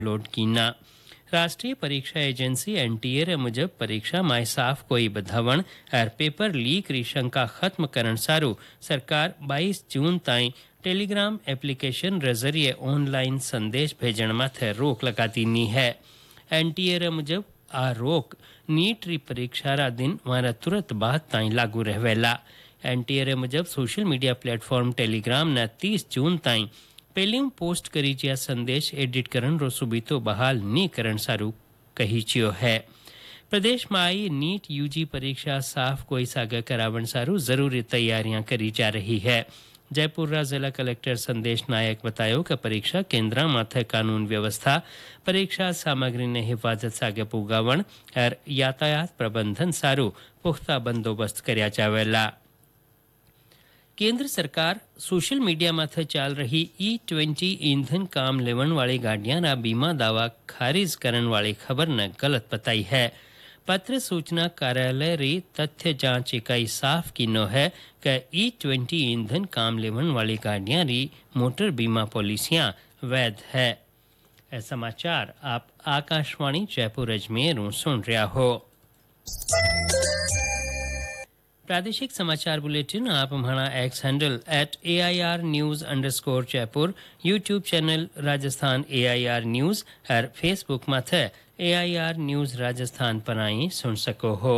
Load कीना। राष्ट्रीय परीक्षा एजेंसी एनटीए रे मुजब परीक्षा माय साफ कोई बधावण और पेपर लीक री शंका खत्म करण सारू सरकार 22 जून ताईं टेलीग्राम एप्लीकेशन रे जरिए ऑनलाइन संदेश भेजण माथे रोक लगाती नी है। एनटीए रे मुजब आ रोक नीट री परीक्षा रा दिन वारा तुरंत बाद ताईं लागू रहेला। एनटीए रे मुजब सोशल मीडिया प्लेटफॉर्म टेलीग्राम ने 30 जून ताईं पहले पोस्ट करी जिया संदेश एडिट करन रो सुबीतो बहाल नी करण सारू कही चियो है। प्रदेश में आई नीट यूजी परीक्षा साफ कोई सागे करावण सारू जरूरी तैयारियां करी जा रही है। जयपुर रा जिला कलेक्टर संदेश नायक बतायो कि परीक्षा केंद्र माथे कानून व्यवस्था, परीक्षा सामग्री ने हिफाजत सागे पुगावण और यातायात प्रबंधन सारू पुख्ता बंदोबस्त कर्या जावेला। केंद्र सरकार सोशल मीडिया माथे चाल रही E20 ईंधन काम लेवन वाली गाड़ियां रा बीमा दावा खारिज करने वाली खबर ने गलत बताई है। पत्र सूचना कार्यालय री तथ्य जांच इकाई साफ किनो है कि E20 ईंधन काम लेवन वाली गाड़ियां री मोटर बीमा पॉलिसियां वैध है। ऐ समाचार आप आकाशवाणी जयपुर अजमेर सुन रहा हो। प्रादेशिक समाचार बुलेटिन आप हमारा x handle @AIR_News_जयपुर, YouTube channel Rajasthan AIR news और फेसबुक माथे AIR न्यूज राजस्थान पर आई सुन सको हो।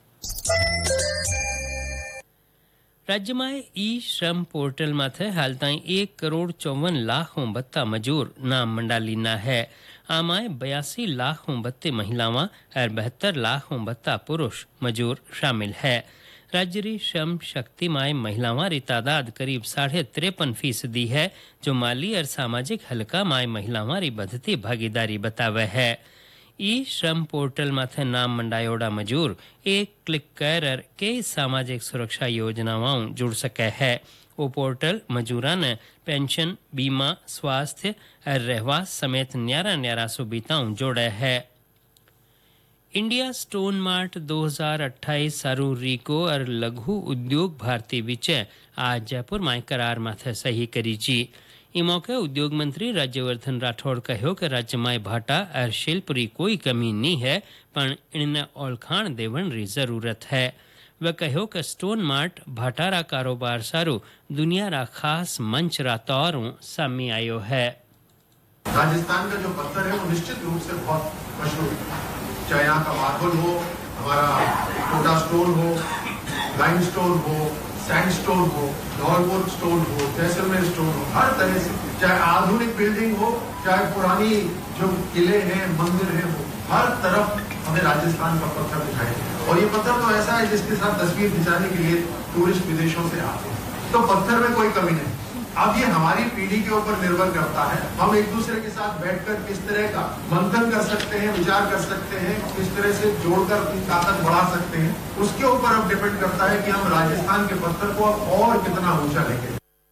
राज्य में ई श्रम पोर्टल माथे हाल ताई 1,54,00,000 बत्ता मजूर नाम मंडालीना है। आमाय 82,00,000 बत्ते महिलावां और 72,00,000 बत्ता पुरुष मजूर शामिल है। राज्य री श्रम शक्ति माय महिलावां री तादाद करीब 53.5% है, जो माली और सामाजिक हलका माय महिलावां री बढ़ती भागीदारी बतावे है। ई श्रम पोर्टल माथे नाम मंडायोड़ा मजूर एक क्लिक कर कई सामाजिक सुरक्षा योजनाओं जुड़ सके है। वो पोर्टल मजूरा ने पेंशन, बीमा, स्वास्थ्य और रहवास समेत न्यारा सुविधाओं जोड़े है। इंडिया स्टोन मार्ट 2028 सारू रीको और लघु उद्योग भारती विचे आज जयपुर में करार माथे सही करी जी। ई मौके उद्योग मंत्री राज्यवर्धन राठौड़ कहो कि राज्य में भाटा और शिल्प री कोई कमी नहीं है, पर इन्हें ओळखाण देवण री जरूरत है। वह कहो कि स्टोन मार्ट भाटा रा कारोबार सारू दुनिया रा खास मंच रा तौरों सामने आयो है। राजस्थान का जो पत्थर है वो निश्चित रूप से बहुत मशहूर है, चाहे यहाँ का मार्बल हो, हमारा कोटा स्टोन हो, लाइम स्टोन हो, सैंडस्टोन हो, धौलपुर स्टोन हो, जैसलमेर स्टोन हो, हर तरह से, चाहे आधुनिक बिल्डिंग हो, चाहे पुरानी जो किले हैं, मंदिर हैं, हर तरफ हमें राजस्थान का पत्थर दिखाई देगा। और ये पत्थर तो ऐसा है जिसके साथ तस्वीर खिंचाने के लिए टूरिस्ट विदेशों से आते हैं, तो पत्थर में कोई कमी नहीं। अब ये हमारी पीढ़ी के ऊपर निर्भर करता है, हम एक दूसरे के साथ बैठकर किस तरह का मंथन कर सकते हैं, विचार कर सकते हैं, किस तरह से जोड़कर अपनी ताकत बढ़ा सकते हैं, उसके ऊपर अब डिपेंड करता है कि हम राजस्थान के पत्थर को अब और कितना ऊंचा लेंगे।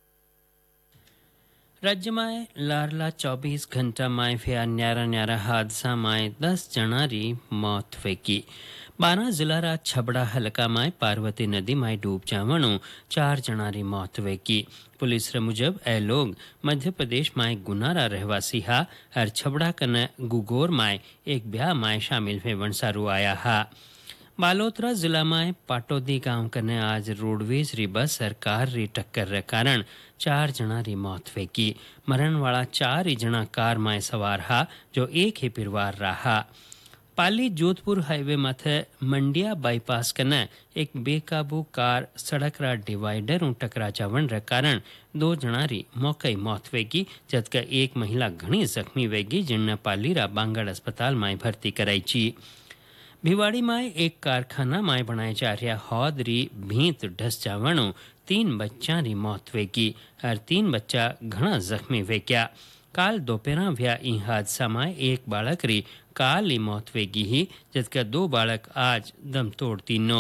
राज्य में लारला 24 घंटा में फेया न्यारा हादसा में 10 जना री मौत हुई। 12 जिला रा छबड़ा हलका में पार्वती नदी में डूब जावणु 4 जना री मौत हुई। पुलिस रे मुजब ए लोग मध्य प्रदेश में गुनारा रहवासी हा और छबड़ा कने गुगोर में एक ब्याह में शामिल होवन सारू आया हा। बालोतरा जिला में पाटोदी गांव कने आज रोडवेज री बस और कार री टक्कर रे कारण 4 जना री मौत हुई। मरण वाला 4 ही जना कार में सवार हा, जो एक ही परिवार रहा। पाली जोधपुर हाईवे माथे मंडिया बाईपास कने एक बेकाबू कार सड़क रा डिवाइडर टकरा जावन रे कारण 2 जना री मौके मौत वेगी, जबकि एक महिला घणी जख्मी वेगी, जिनने पाली रा बांगड़ अस्पताल में भर्ती कराई ची। भिवाड़ी में एक कारखाना में बनाए जा रहा हौद री भींत ढस जावणु 3 बच्चा री मौत वेगी और 3 बच्चा घना जख्मी वेग्या। काल दोपहर व्या ई हादसा में एक बालक री काल ही मौत वेगी ही, जबकि 2 बालक आज दम तोड़ तीनो।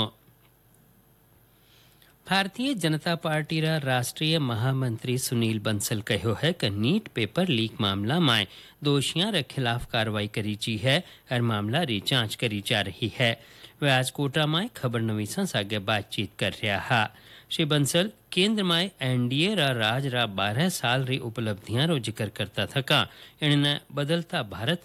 भारतीय जनता पार्टी रा राष्ट्रीय महामंत्री सुनील बंसल कहो है कि नीट पेपर लीक मामला में दोषियों के खिलाफ कार्रवाई करी जी है और मामला री जांच करी जा रही है। वह आज कोटा में खबर नवीसा सागे बातचीत कर रहा है। श्री बंसल केंद्र में एनडीए रा राज रा 12 साल री उपलब्धियां रो जिक्र करता थका इन्हें बदलता भारत